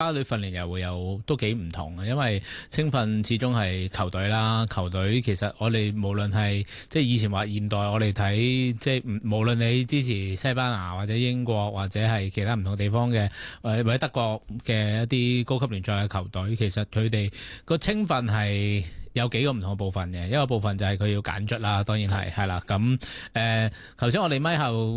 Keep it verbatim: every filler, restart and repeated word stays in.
啦隊訓練又會有都幾唔同嘅，因為青訓始終係球隊啦，球隊其實我哋無論係即係以前話現代，我哋睇即係無論你支持西班牙或者英國或者係其他唔同地方嘅，或者德國嘅一啲高級聯賽嘅球隊，其實佢哋個青訓係有幾個唔同嘅部分嘅，一個部分就係佢要揀卒啦，當然係係啦。咁誒，頭先我哋咪後